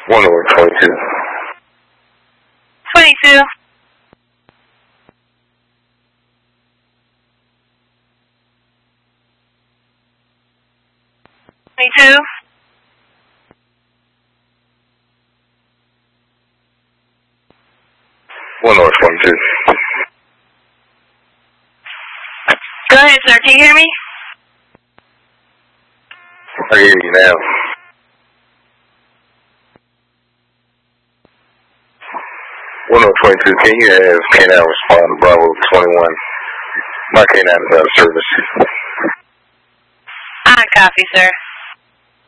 1 North 22. 22. 22. One North 22. Go ahead, sir. Can you hear me? I hear you now. One North 22. Can you have K9 respond to Bravo 21? My K9 is out of service. I copy, sir.